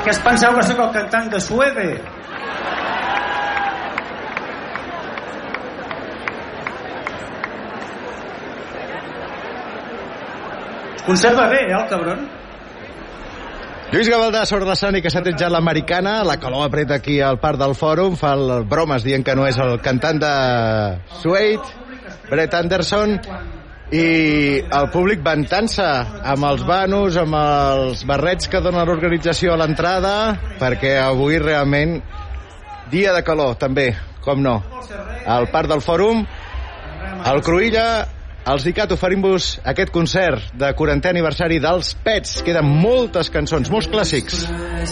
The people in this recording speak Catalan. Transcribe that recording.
Què es penseu que sóc el cantant de Suede? Es conserva bé, el cabron. Lluís Gavaldà sobre l'escenari, que s'ha tretjat l'americana. La calor apreta aquí al Parc del Fòrum. Fa bromes dient que no és el cantant de Suede, Brett Anderson. I el públic ventant-se amb els vanos, amb els barrets que dona l'organització a l'entrada, perquè avui realment dia de calor també, com no. Al Parc del Fòrum, al Cruïlla, els ICAT oferim-vos aquest concert de 40è aniversari dels Pets. Queden moltes cançons, molts clàssics.